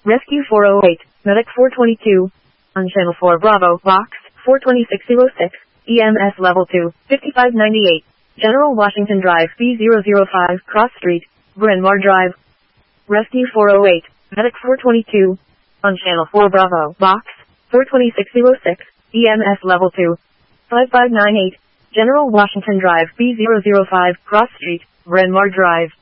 Rescue 408, Medic 422. On Channel 4 Bravo, Box 42606, EMS Level 2, 5598. General Washington Drive, B005, Cross Street, Bryn Mawr Drive. Rescue 408, Medic 422. On Channel 4 Bravo, Box 42606, EMS Level 2, 5598. General Washington Drive, B005, Cross Street, Bryn Mawr Drive.